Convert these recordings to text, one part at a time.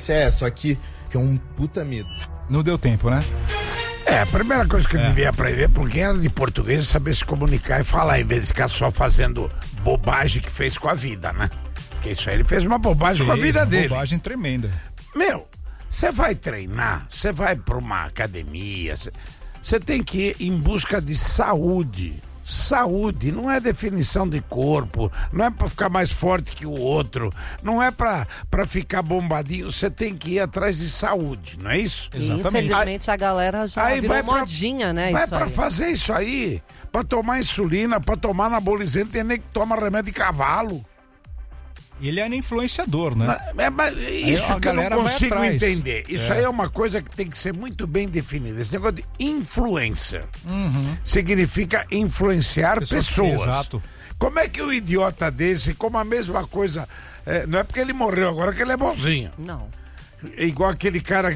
sucesso aqui, que é um puta medo. Não deu tempo, né? A primeira coisa que ele devia aprender, porque era de português, é saber se comunicar e falar, em vez de ficar só fazendo bobagem que fez com a vida, né? Porque isso aí ele fez uma bobagem com a vida dele. Uma bobagem tremenda. Você vai treinar, você vai pra uma academia, você tem que ir em busca de saúde. Saúde não é definição de corpo, não é pra ficar mais forte que o outro, não é pra ficar bombadinho, você tem que ir atrás de saúde, não é isso? Exatamente. Infelizmente a galera já virou modinha, né? Vai pra fazer isso aí, pra tomar insulina, pra tomar anabolizante, tem nem que toma remédio de cavalo. E ele é influenciador, né? Mas isso que eu não consigo entender. Isso aí é uma coisa que tem que ser muito bem definida. Esse negócio de influencer significa influenciar pessoas. Exato. Como é que um idiota desse, como a mesma coisa, não é porque ele morreu agora que ele é bonzinho. Não. É igual aquele cara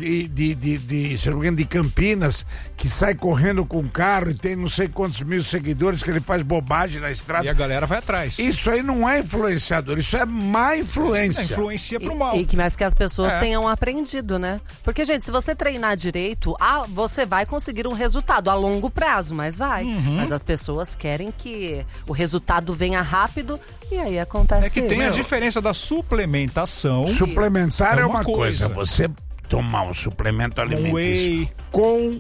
de Campinas que sai correndo com um carro e tem não sei quantos mil seguidores, que ele faz bobagem na estrada. E a galera vai atrás. Isso aí não é influenciador, isso é má influência. Influencia pro mal. Mas que as pessoas tenham aprendido, né? Porque, gente, se você treinar direito, você vai conseguir um resultado a longo prazo, mas vai. Mas as pessoas querem que o resultado venha rápido e aí acontece. É que tem a diferença da suplementação. Suplementar é uma coisa. Você tomar um suplemento alimentício com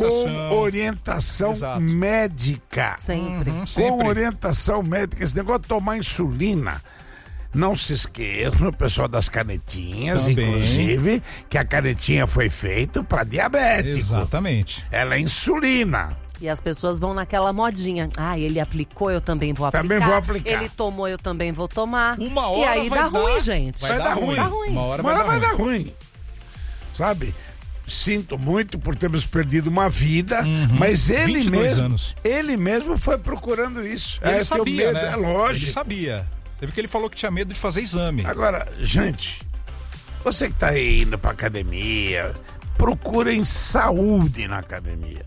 orientação médica. Sempre. Com orientação médica. Esse negócio de tomar insulina. Não se esqueçam, o pessoal das canetinhas, inclusive, que a canetinha foi feita para diabético. Exatamente. Ela é insulina. E as pessoas vão naquela modinha. Ele aplicou, eu também vou aplicar. Também vou aplicar. Ele tomou, eu também vou tomar. Uma hora e aí vai dá ruim, gente. Vai dar ruim. Uma hora vai dar ruim. Sabe? Sinto muito por termos perdido uma vida, mas ele mesmo foi procurando isso. Ele sabia, medo, né? É lógico. Ele sabia. Teve que ele falou que tinha medo de fazer exame. Agora, gente, você que tá aí indo pra academia, procurem saúde na academia.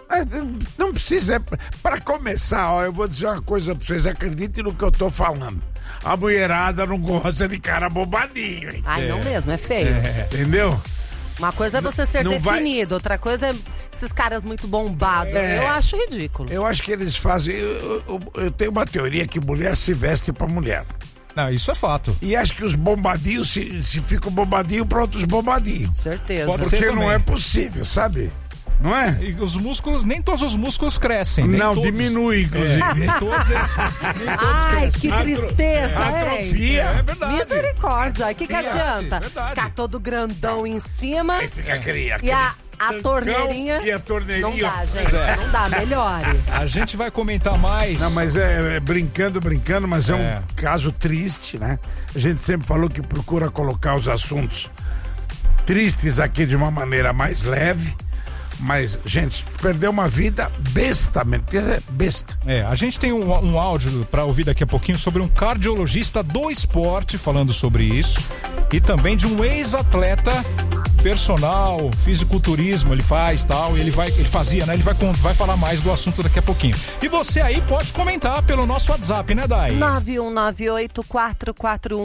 Não precisa, para começar, eu vou dizer uma coisa pra vocês, acreditem no que eu tô falando. A mulherada não gosta de cara bobadinho, hein? Não mesmo, é feio. Entendeu? Uma coisa é você ser definido, outra coisa é esses caras muito bombados. Eu acho ridículo. Eu acho que eles fazem. Eu tenho uma teoria que mulher se veste pra mulher. Não, isso é fato. E acho que os bombadinhos se ficam bombadinhos pra outros bombadinhos. Certeza. Pode ser Porque também. não é possível, sabe? Não é? E os músculos, nem todos os músculos crescem. Não, diminui, inclusive. Nem todos nem todos crescem. Que tristeza, atrofia. É verdade. Misericórdia, que adianta? Verdade. Ficar todo grandão em cima. Aí fica aquele E a torneirinha. E a torneirinha. Não dá, gente. Não dá, melhore. A gente vai comentar mais. Não, mas brincando, mas é um caso triste, né? A gente sempre falou que procura colocar os assuntos tristes aqui de uma maneira mais leve. Mas, gente, perdeu uma vida besta mesmo, porque é besta. A gente tem um áudio pra ouvir daqui a pouquinho sobre um cardiologista do esporte falando sobre isso. E também de um ex-atleta personal, fisiculturismo, ele faz tal, ele fazia, né? Ele vai falar mais do assunto daqui a pouquinho. E você aí pode comentar pelo nosso WhatsApp, né, Dai? 91984441